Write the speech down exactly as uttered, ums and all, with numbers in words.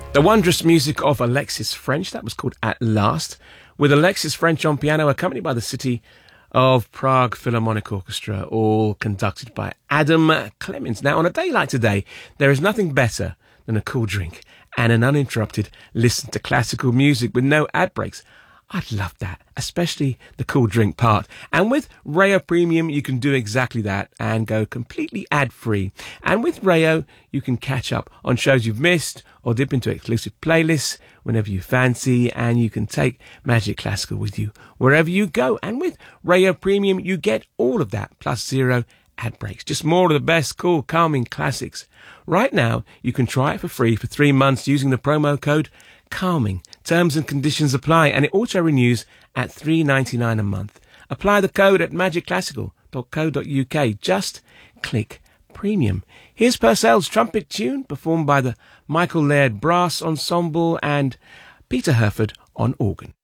The wondrous music of Alexis French, that was called At Last, with Alexis French on piano, accompanied by the City of Prague Philharmonic Orchestra, all conducted by Adam Clemens. Now, on a day like today, there is nothing better than a cool drink and an uninterrupted listen to classical music with no ad breaks. I'd love that, especially the cool drink part. And with Rayo Premium, you can do exactly that and go completely ad-free. And with Rayo, you can catch up on shows you've missed or dip into exclusive playlists whenever you fancy, and you can take Magic Classical with you wherever you go. And with Rayo Premium, you get all of that, plus zero ad breaks. Just more of the best, cool, calming classics. Right now, you can try it for free for three months using the promo code Calming. Terms and conditions apply, and it auto renews at three dollars and ninety-nine cents a month. Apply the code at magic classical dot co dot uk. Just click Premium. Here's Purcell's trumpet tune performed by the Michael Laird Brass Ensemble and Peter Herford on organ.